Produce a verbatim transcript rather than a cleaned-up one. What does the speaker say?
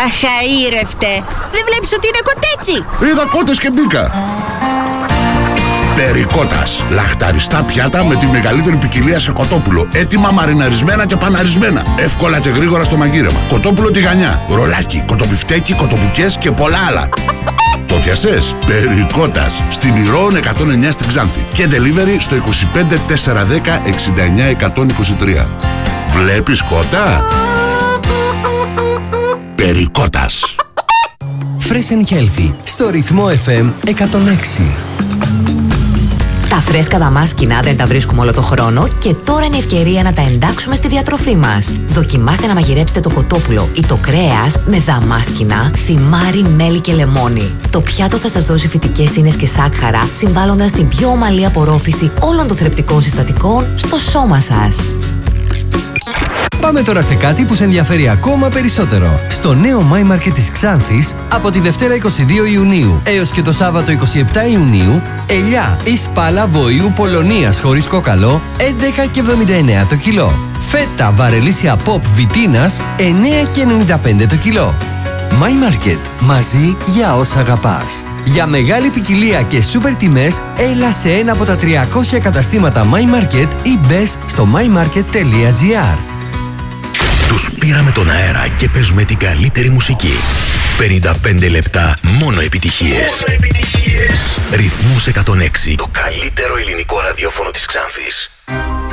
Αχαήρευτε. Δεν βλέπεις ότι είναι κοτέτσι? Είδα κότες και μπήκα. Περικότας. Λαχταριστά πιάτα με τη μεγαλύτερη ποικιλία σε κοτόπουλο. Έτοιμα μαριναρισμένα και παναρισμένα. Εύκολα και γρήγορα στο μαγείρεμα. Κοτόπουλο τηγανιά, ρολάκι, κοτοπιφτέκι, κοτομπουκές και πολλά άλλα. Το πιασες? Περικότας. Στην Ηρώων εκατόν εννιά στην Ξάνθη. Και delivery στο είκοσι πέντε τετρακόσια δέκα εξήντα εννιά εκατόν είκοσι τρία. Βλέπεις κότα? Περικότας. Fresh and Healthy στο ρυθμό εφ εμ εκατόν έξι. Τα φρέσκα δαμάσκηνα δεν τα βρίσκουμε όλο το χρόνο και τώρα είναι η ευκαιρία να τα εντάξουμε στη διατροφή μας. Δοκιμάστε να μαγειρέψετε το κοτόπουλο ή το κρέας με δαμάσκηνα, θυμάρι, μέλι και λεμόνι. Το πιάτο θα σας δώσει φυτικές ίνες και σάκχαρα, συμβάλλοντας στην πιο ομαλή απορρόφηση όλων των θρεπτικών συστατικών στο σώμα σας. Πάμε τώρα σε κάτι που σε ενδιαφέρει ακόμα περισσότερο. Στο νέο My Market της Ξάνθης, από τη Δευτέρα είκοσι δύο Ιουνίου έως και το Σάββατο είκοσι επτά Ιουνίου, ελιά ή σπάλα βοηού Πολωνίας χωρίς κόκαλο, έντεκα και εβδομήντα εννέα το κιλό. Φέτα βαρελίσια Pop Βιτίνας, εννέα και ενενήντα πέντε το κιλό. My Market, μαζί για όσα αγαπάς. Για μεγάλη ποικιλία και σούπερ τιμές, έλα σε ένα από τα τριακόσια καταστήματα My Market ή μπες στο my market τελεία gr. Τους πήραμε τον αέρα και παίζουμε την καλύτερη μουσική. πενήντα πέντε λεπτά μόνο επιτυχίες. Μόνο επιτυχίες. Ρυθμός εκατόν έξι. Το καλύτερο ελληνικό ραδιόφωνο της Ξάνθης.